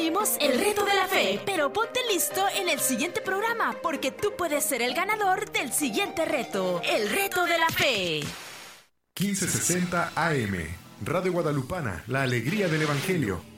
concluimos el reto de la fe, pero ponte listo en el siguiente programa porque tú puedes ser el ganador del siguiente reto, el reto de la fe. 1560 AM, Radio Guadalupana, la alegría del Evangelio.